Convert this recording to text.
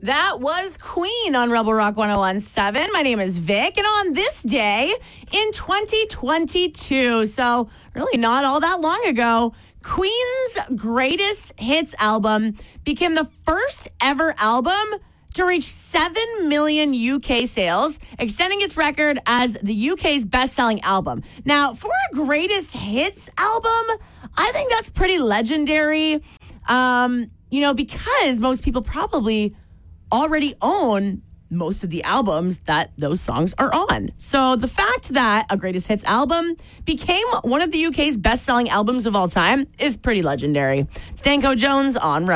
That was Queen on Rebel Rock 101.7. My name is Vic, and on this day in 2022, so really not all that long ago, Queen's Greatest Hits album became the first ever album to reach 7 million UK sales, extending its record as the UK's best-selling album. Now, for a Greatest Hits album, I think that's pretty legendary, because most people probably already own most of the albums that those songs are on. So the fact that a Greatest Hits album became one of the UK's best-selling albums of all time is pretty legendary. Stanko Jones on